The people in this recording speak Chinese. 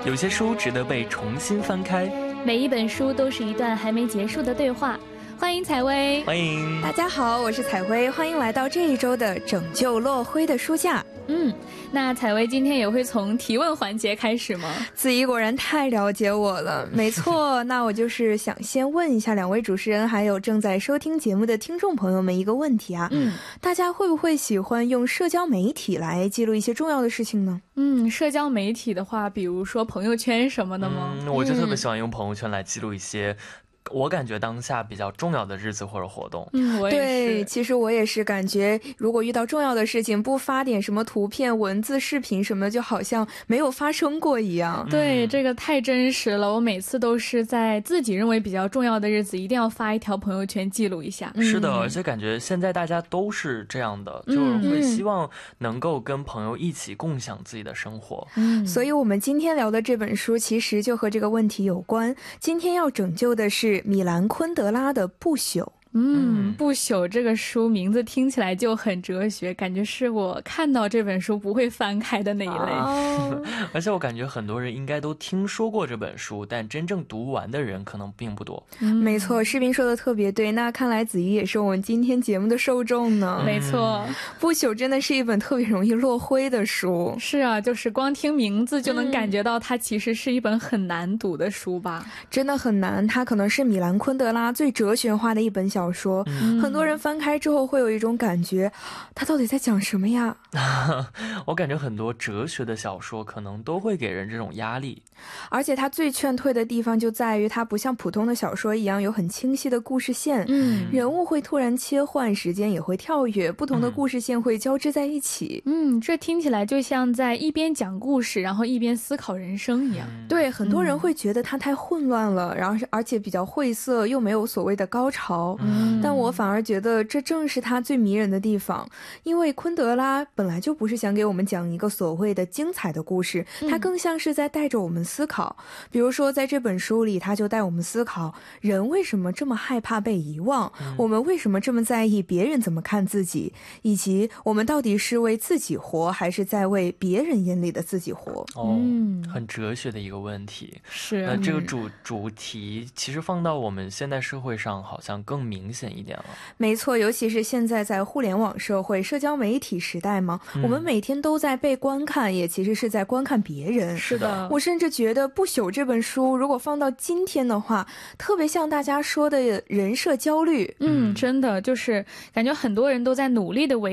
有些书值得被重新翻开， 每一本书都是一段还没结束的对话。欢迎采薇， 欢迎大家好，我是采薇，欢迎来到这一周的拯救落灰的书架。 那采薇今天也会从提问环节开始吗？ 子怡果然太了解我了，没错，那我就是想先问一下两位主持人还有正在收听节目的听众朋友们一个问题啊，大家会不会喜欢用社交媒体来记录一些重要的事情呢？ 社交媒体的话，比如说朋友圈什么的吗？ 我就特别喜欢用朋友圈来记录一些我感觉当下比较重要的日子或者活动。 我也是。 对，其实我也是感觉如果遇到重要的事情不发点什么图片文字视频什么的，就好像没有发生过一样。 对，这个太真实了，我每次都是在自己认为比较重要的日子一定要发一条朋友圈记录一下。 是的，而且感觉现在大家都是这样的，就是会希望能够跟朋友一起共享自己的生活。 所以我们今天聊的这本书其实就和这个问题有关。今天要拯救的是米兰昆德拉的《不朽》。 不朽这个书名字听起来就很哲学，感觉是我看到这本书不会翻开的那一类。 而且我感觉很多人应该都听说过这本书，但真正读完的人可能并不多。 没错，士兵说的特别对，那看来子怡也是我们今天节目的受众呢。 没错， 不朽真的是一本特别容易落灰的书。 是啊，就是光听名字就能感觉到它其实是一本很难读的书吧。 真的很难，它可能是米兰昆德拉最哲学化的一本小说。很多人翻开之后会有一种感觉，他到底在讲什么呀？ 我感觉很多哲学的小说可能都会给人这种压力， 而且它最劝退的地方就在于它不像普通的小说一样有很清晰的故事线，人物会突然切换，时间也会跳跃，不同的故事线会交织在一起。 这听起来就像在一边讲故事然后一边思考人生一样。 对，很多人会觉得它太混乱了，然后而且比较晦涩，又没有所谓的高潮。但我反而觉得这正是它最迷人的地方，因为昆德拉本来就不是想给我们讲一个所谓的精彩的故事，它更像是在带着我们思考。比如说在这本书里，他就带我们思考人为什么这么害怕被遗忘，我们为什么这么在意别人怎么看自己，以及我们到底是为自己活还是在为别人眼里的自己活。 很哲学的一个问题。 是那这个主题其实放到我们现代社会上好像更明显一点了。 没错，尤其是现在在互联网社会社交媒体时代嘛，我们每天都在被观看，也其实是在观看别人。 是的， 我甚至觉得《不朽》这本书如果放到今天的话，特别像大家说的人设焦虑。 真的就是感觉很多人都在努力的维